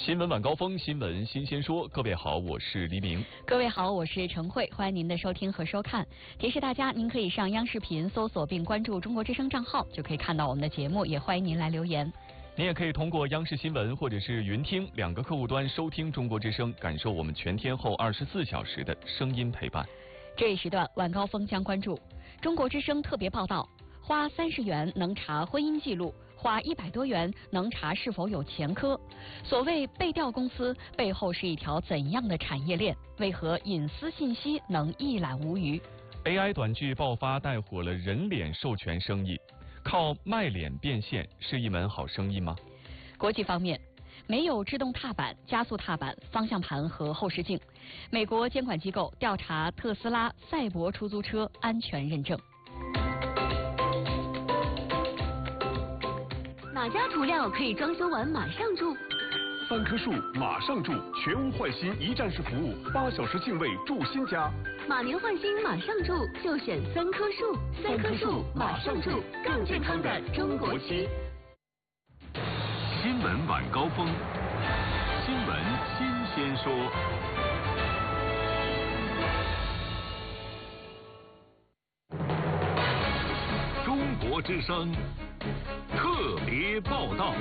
新闻晚高峰，新闻新鲜说。各位好，我是黎明。 各位好，我是陈慧，欢迎您的收听和收看。提示大家，您可以上央视频搜索并关注中国之声账号，就可以看到我们的节目，也欢迎您来留言。 您也可以通过央视新闻或者是云听两个客户端收听中国之声，感受我们全天候24小时的声音陪伴。 这一时段晚高峰将关注中国之声特别报道，花30元能查婚姻记录，花100多元能查是否有前科。所谓背调公司背后是一条怎样的产业链？为何隐私信息能一览无余？ AI 短剧爆发，带火了人脸授权生意，靠卖脸变现是一门好生意吗？ 国际方面，没有制动踏板、加速踏板、方向盘和后视镜，美国监管机构调查特斯拉赛博出租车安全认证。 哪家涂料可以装修完马上住 ？3棵树马上住，全屋换新一站式服务，8小时净位住新家。 马年换新马上住，就选3棵树。3棵树马上住，更健康的中国漆。 新闻晚高峰，新闻新鲜说。中国之声特别报道。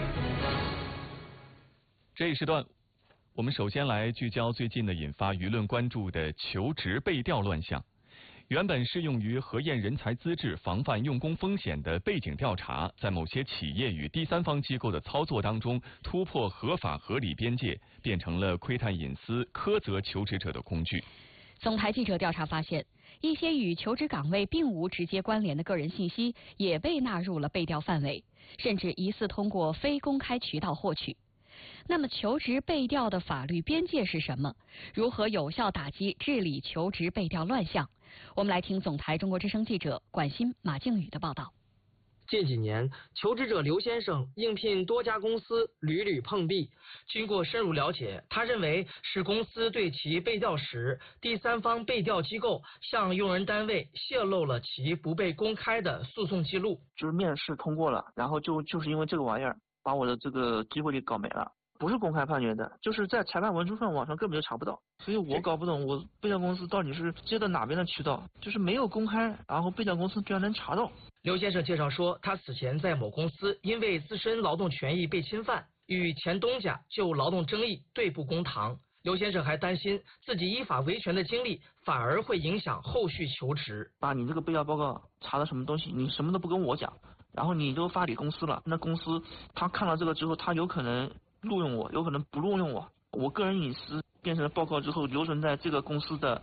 这一时段，我们首先来聚焦最近的引发舆论关注的求职背调乱象。原本适用于核验人才资质、防范用工风险的背景调查，在某些企业与第三方机构的操作当中突破合法合理边界，变成了窥探隐私、苛责求职者的工具。 总台记者调查发现，一些与求职岗位并无直接关联的个人信息也被纳入了背调范围，甚至疑似通过非公开渠道获取。那么求职背调的法律边界是什么？如何有效打击治理求职背调乱象？我们来听总台中国之声记者管新、马静宇的报道。 近几年，求职者刘先生应聘多家公司屡屡碰壁。经过深入了解，他认为是公司对其背调时，第三方背调机构向用人单位泄露了其不被公开的诉讼记录。 就是面试通过了，然后就是因为这个玩意儿，把我的这个机会给搞没了。不是公开判决的，就是在裁判文书上网上根本就查不到，所以我搞不懂我背调公司到底是接的哪边的渠道，就是没有公开，然后背调公司居然能查到。 刘先生介绍说，他此前在某公司因为自身劳动权益被侵犯，与前东家就劳动争议对簿公堂。刘先生还担心自己依法维权的经历反而会影响后续求职。 把你这个背调报告查了什么东西，你什么都不跟我讲，然后你都发给公司了，那公司他看到这个之后，他有可能录用我，有可能不录用我。我个人隐私变成了报告之后留存在这个公司的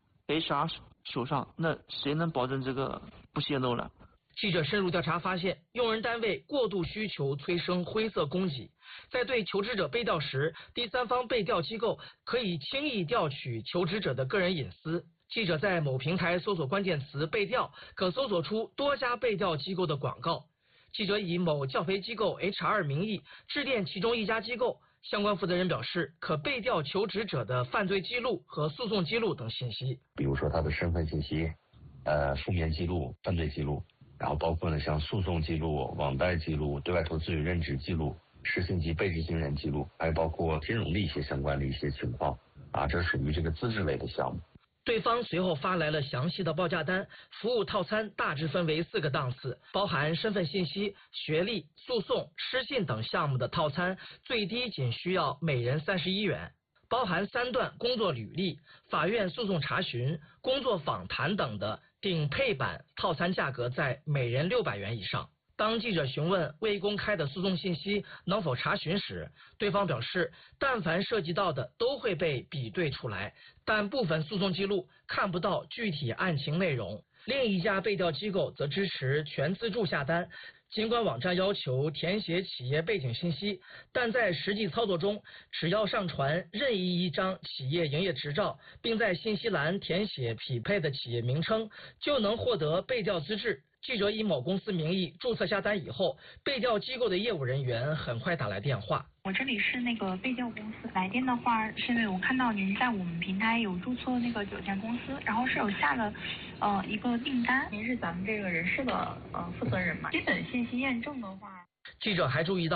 HR 手上，那谁能保证这个不泄露呢？ 记者深入调查发现，用人单位过度需求催生灰色供给，在对求职者背调时，第三方背调机构可以轻易调取求职者的个人隐私。记者在某平台搜索关键词背调，可搜索出多家背调机构的广告。记者以某教培机构 HR 名义致电其中一家机构，相关负责人表示，可背调求职者的犯罪记录和诉讼记录等信息， 比如说他的身份信息、负面记录、犯罪记录，然后包括呢像诉讼记录、网贷记录、对外投资与任职记录、实行及被执行人记录，还有包括金融的一些相关的一些情况啊，这属于这个资质类的项目。 对方随后发来了详细的报价单，服务套餐大致分为4个档次，包含身份信息、学历、诉讼、失信等项目的套餐，最低仅需要每人31元，包含3段工作履历、法院诉讼查询、工作访谈等的，并配版套餐价格在每人600元以上。当记者询问未公开的诉讼信息能否查询时，对方表示，但凡涉及到的都会被比对出来，但部分诉讼记录看不到具体案情内容。另一家背调机构则支持全自助下单，尽管网站要求填写企业背景信息，但在实际操作中，只要上传任意一张企业营业执照，并在信息栏填写匹配的企业名称，就能获得背调资质。记者以某公司名义注册下单以后，背调机构的业务人员很快打来电话。 我这里是那个背调公司，来电的话是因为我看到您在我们平台有注册那个9家公司，然后是有下了一个订单。您是咱们这个人事的负责人嘛？基本信息验证的话， 记者还注意到，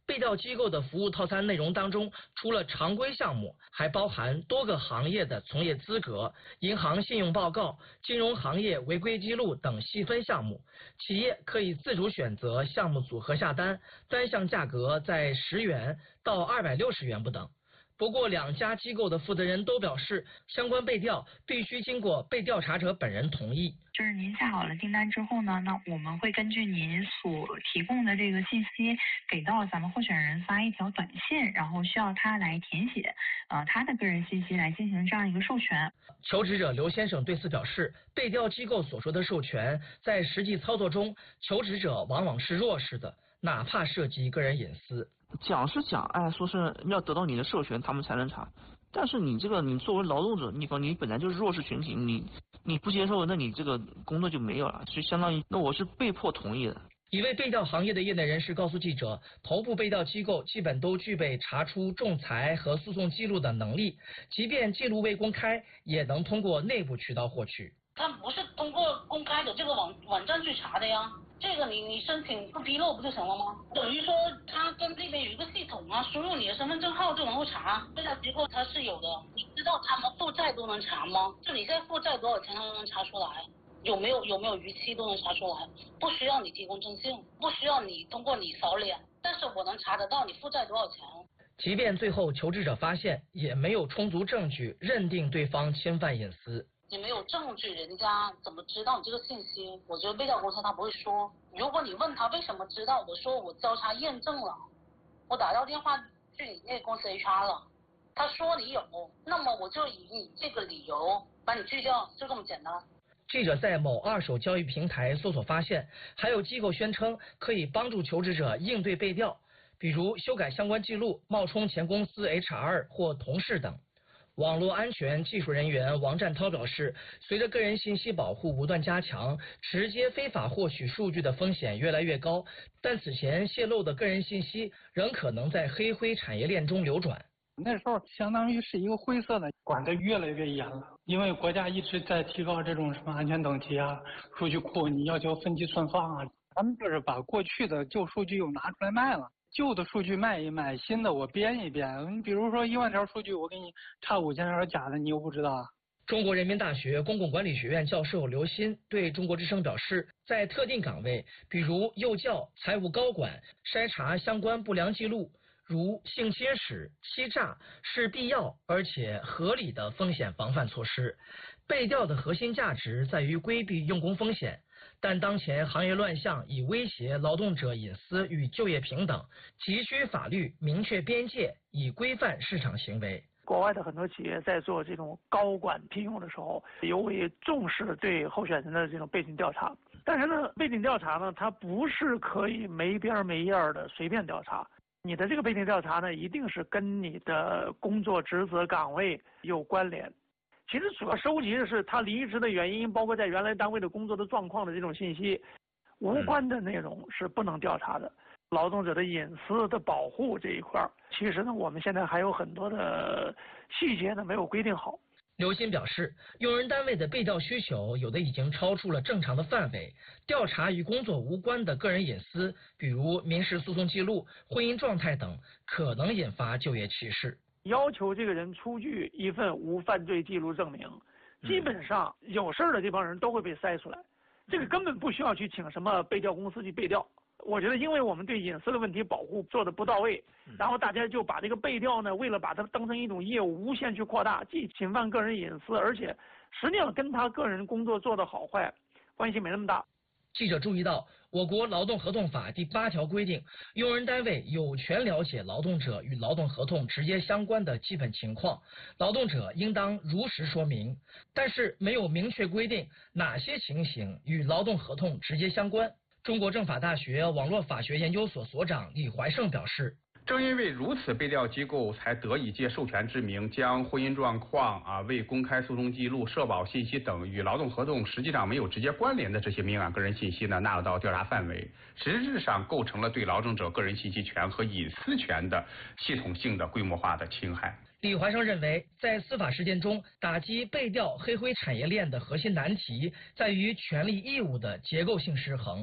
被调机构的服务套餐内容当中，除了常规项目，还包含多个行业的从业资格、银行信用报告、金融行业违规记录等细分项目。企业可以自主选择项目组合下单，单项价格在10元到260元不等。不过，两家机构的负责人都表示，相关被调必须经过被调查者本人同意。 就是您下好了订单之后呢，那我们会根据您所提供的这个信息，给到咱们候选人发一条短信，然后需要他来填写他的个人信息来进行这样一个授权。 求职者刘先生对此表示，被调机构所说的授权，在实际操作中，求职者往往是弱势的，哪怕涉及个人隐私。 讲是讲，说是要得到你的授权，他们才能查。但是你作为劳动者，你本来就是弱势群体，你不接受，那你这个工作就没有了，就相当于那我是被迫同意的。 一位被调行业的业内人士告诉记者，头部被调机构基本都具备查出仲裁和诉讼记录的能力，即便记录未公开，也能通过内部渠道获取。 他不是通过公开的这个网站去查的呀，这个你申请不披露不就行了吗？等于说他跟这边有一个系统啊，输入你的身份证号就能够查。被调机构它是有的，你知道他们负债都能查吗？就你现在负债多少钱他都能查出来，有没有逾期都能查出来，不需要你提供征信，不需要你通过你扫脸，但是我能查得到你负债多少钱。 即便最后求职者发现，也没有充足证据认定对方侵犯隐私。 你没有证据，人家怎么知道你这个信息？我觉得被调公司他不会说。如果你问他为什么知道，我说我交叉验证了，我打到电话去你那个公司 HR 了，他说你有，那么我就以你这个理由把你拒掉，就这么简单。 记者在某二手交易平台搜索发现，还有机构宣称可以帮助求职者应对被调，比如修改相关记录、冒充前公司 HR 或同事等。网络安全技术人员王占涛表示，随着个人信息保护不断加强，直接非法获取数据的风险越来越高，但此前泄露的个人信息仍可能在黑灰产业链中流转。 那时候相当于是一个灰色的，管得越来越严了，因为国家一直在提高这种什么安全等级啊，数据库你要求分级存放啊，他们就是把过去的旧数据又拿出来卖了。旧的数据卖一卖，新的我编一编。你比如说1万条数据，我给你差5000条假的，你又不知道啊。 中国人民大学公共管理学院教授刘鑫对中国之声表示，在特定岗位，比如幼教、财务高管，筛查相关不良记录，如性侵史、欺诈，是必要而且合理的风险防范措施。被调的核心价值在于规避用工风险。但当前行业乱象已威胁劳动者隐私与就业平等，急需法律明确边界，以规范市场行为。 国外的很多企业在做这种高管聘用的时候，尤为重视对候选人的这种背景调查。但是呢，背景调查呢，它不是可以没边没沿的随便调查。你的这个背景调查呢，一定是跟你的工作职责岗位有关联。其实主要收集的是他离职的原因，包括在原来单位的工作的状况的这种信息，无关的内容是不能调查的。劳动者的隐私的保护这一块，其实呢，我们现在还有很多的细节呢没有规定好。 刘鑫表示，用人单位的被调需求有的已经超出了正常的范围，调查与工作无关的个人隐私，比如民事诉讼记录、婚姻状态等，可能引发就业歧视。 要求这个人出具一份无犯罪记录证明，基本上有事儿的这帮人都会被筛出来，这个根本不需要去请什么被调公司去被调。我觉得，因为我们对隐私的问题保护做得不到位，然后大家就把这个被调呢，为了把它当成一种业务无限去扩大，既侵犯个人隐私，而且实际上跟他个人工作做得好坏关系没那么大。 记者注意到，我国劳动合同法第8条规定，用人单位有权了解劳动者与劳动合同直接相关的基本情况，劳动者应当如实说明，但是没有明确规定哪些情形与劳动合同直接相关。中国政法大学网络法学研究所所长李怀胜表示， 正因为如此，被调机构才得以借授权之名，将婚姻状况、未公开诉讼记录、社保信息等与劳动合同实际上没有直接关联的这些敏感个人信息呢，纳入到调查范围，实质上构成了对劳动者个人信息权和隐私权的系统性的规模化的侵害。 李怀生认为，在司法实践中，打击被调黑灰产业链的核心难题在于权利义务的结构性失衡。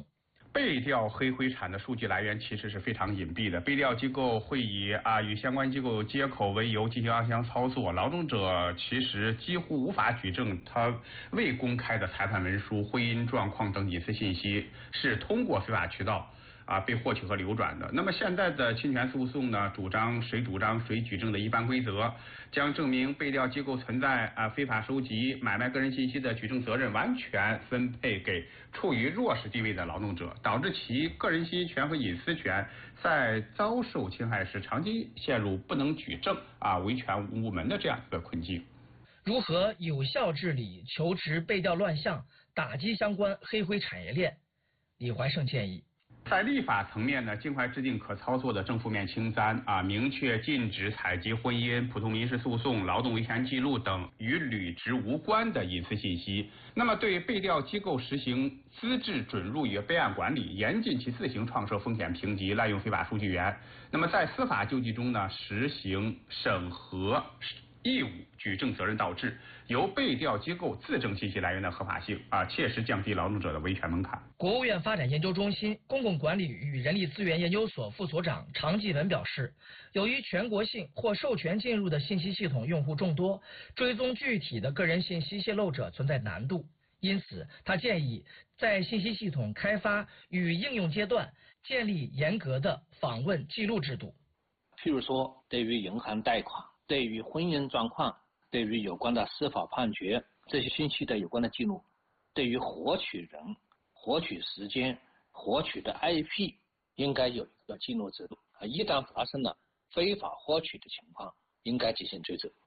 背调黑灰产的数据来源其实是非常隐蔽的，背调机构会以与相关机构接口为由进行暗箱操作，劳动者其实几乎无法举证他未公开的裁判文书、婚姻状况等隐私信息是通过非法渠道被获取和流转的。那么现在的侵权诉讼呢，主张谁举证的一般规则，将证明背调机构存在非法收集、买卖个人信息的举证责任完全分配给处于弱势地位的劳动者，导致其个人信息权和隐私权在遭受侵害时长期陷入不能举证维权无门的这样一个困境。 如何有效治理求职背调乱象，打击相关黑灰产业链？李怀胜建议， 在立法层面呢，尽快制定可操作的正负面清单明确禁止采集婚姻、普通民事诉讼、劳动维权记录等与履职无关的隐私信息。那么对背调机构实行资质准入与备案管理，严禁其自行创设风险评级、滥用非法数据源。那么在司法救济中呢，实行审核义务举证责任倒置，由背调机构自证信息来源的合法性切实降低劳动者的维权门槛。 国务院发展研究中心公共管理与人力资源研究所副所长常继文表示，由于全国性或授权进入的信息系统用户众多，追踪具体的个人信息泄露者存在难度，因此他建议在信息系统开发与应用阶段建立严格的访问记录制度。 譬如说，对于银行贷款、对于婚姻状况、对于有关的司法判决这些信息的有关的记录，对于获取人、获取时间、获取的 IP 应该有一个记录制度一旦发生了非法获取的情况，应该进行追责。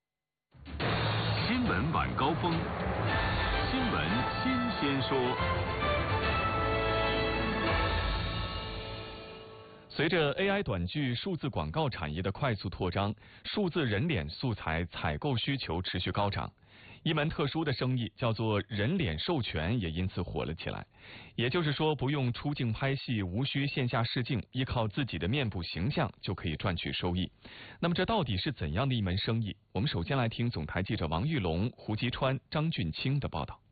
新闻晚高峰，新闻新鲜说。 随着 AI 短剧、数字广告产业的快速扩张，数字人脸素材采购需求持续高涨。一门特殊的生意叫做人脸授权也因此火了起来。也就是说，不用出镜拍戏，无需线下试镜，依靠自己的面部形象就可以赚取收益。那么这到底是怎样的一门生意？我们首先来听总台记者王玉龙、胡吉川、张俊清的报道。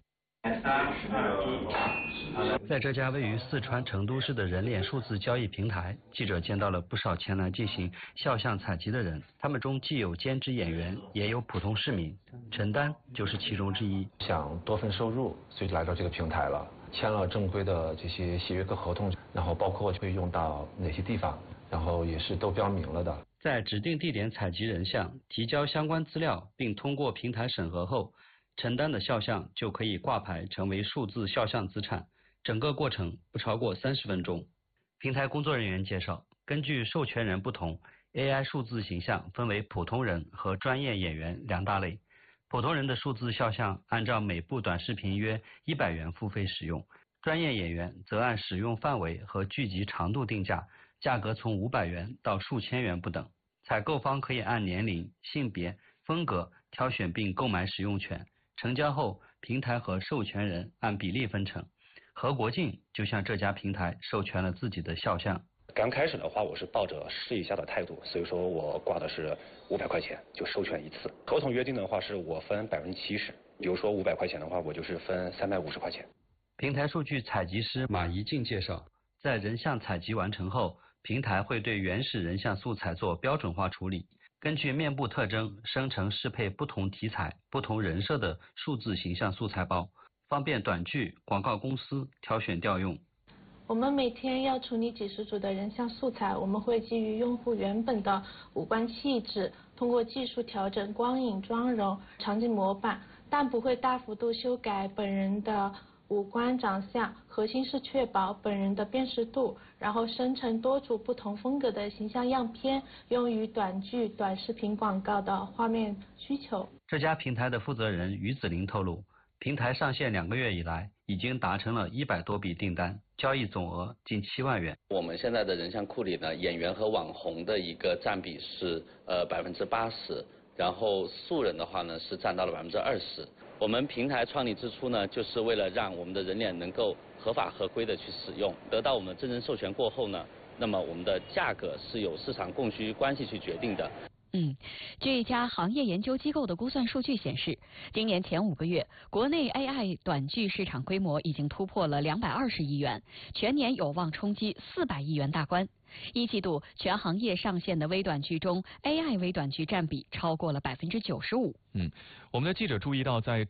在这家位于四川成都市的人脸数字交易平台，记者见到了不少前来进行肖像采集的人，他们中既有兼职演员，也有普通市民。陈丹就是其中之一。 想多份收入，所以就来到这个平台了，签了正规的这些协约和合同，然后包括会用到哪些地方，然后也是都标明了的。 在指定地点采集人像，提交相关资料，并通过平台审核后，陈丹的肖像就可以挂牌成为数字肖像资产，整个过程不超过30分钟。平台工作人员介绍，根据授权人不同， AI 数字形象分为普通人和专业演员两大类。普通人的数字肖像按照每部短视频约100元付费使用，专业演员则按使用范围和剧集长度定价，价格从500元到数千元不等。采购方可以按年龄、性别、风格挑选并购买使用权，成交后平台和授权人按比例分成。何国进就向这家平台授权了自己的肖像。 刚开始的话，我是抱着试一下的态度，所以说我挂的是500块钱就授权一次。合同约定的话是我分70%，比如说500块钱的话，我就是分350块钱。 平台数据采集师马怡静介绍，在人像采集完成后，平台会对原始人像素材做标准化处理，根据面部特征生成适配不同题材、不同人设的数字形象素材包，方便短剧、广告公司挑选调用。 我们每天要处理几十组的人像素材，我们会基于用户原本的五官气质，通过技术调整光影、妆容、场景模板，但不会大幅度修改本人的五官长相，核心是确保本人的辨识度，然后生成多组不同风格的形象样片，用于短剧、短视频广告的画面需求。 这家平台的负责人于子林透露，平台上线2个月以来，已经达成了100多笔订单，交易总额近7万元。 我们现在的人像库里呢，演员和网红的一个占比是80%，然后素人的话呢是占到了20%。我们平台创立之初呢，就是为了让我们的人脸能够合法合规的去使用。得到我们真人授权过后呢，那么我们的价格是由市场供需关系去决定的。 据一家行业研究机构的估算数据显示，今年前5个月，国内 AI 短剧市场规模已经突破了220亿元，全年有望冲击400亿元大关。一季度全行业上线的微短剧中 ，AI 微短剧占比超过了95%。 我们的记者注意到，在